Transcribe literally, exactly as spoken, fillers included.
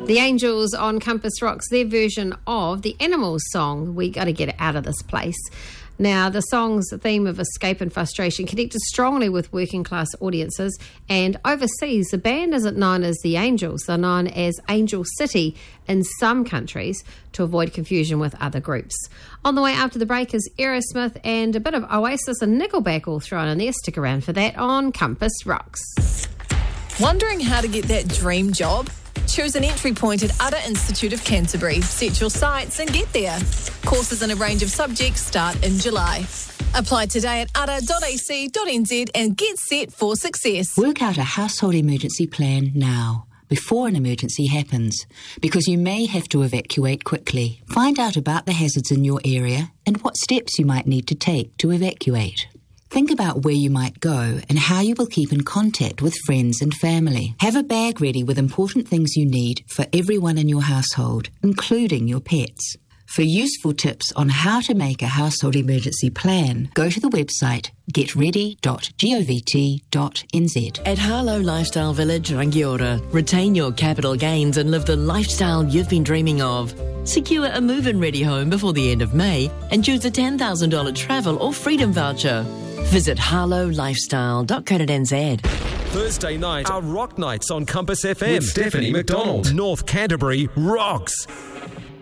The Angels on Compass Rocks, their version of the Animals song, We Gotta Get Out of This Place. Now, the song's theme of escape and frustration connected strongly with working class audiences, and overseas, the band isn't known as the Angels, they're known as Angel City in some countries to avoid confusion with other groups. On the way after the break is Aerosmith and a bit of Oasis and Nickelback all thrown in there. Stick around for that on Compass Rocks. Wondering how to get that dream job? Choose an entry point at Udder Institute of Canterbury. Set your sights and get there. Courses in a range of subjects start in July. Apply today at udder dot a c dot n z and get set for success. Work out a household emergency plan now, before an emergency happens, because you may have to evacuate quickly. Find out about the hazards in your area and what steps you might need to take to evacuate. Think about where you might go and how you will keep in contact with friends and family. Have a bag ready with important things you need for everyone in your household, including your pets. For useful tips on how to make a household emergency plan, go to the website get ready dot govt dot n z. At Harlow Lifestyle Village, Rangiora, retain your capital gains and live the lifestyle you've been dreaming of. Secure a move-in ready home before the end of May and choose a ten thousand dollars travel or freedom voucher. Visit harlow lifestyle dot co dot n z. Thursday night, our Rock Nights on Compass F M. With Stephanie McDonald. North Canterbury rocks.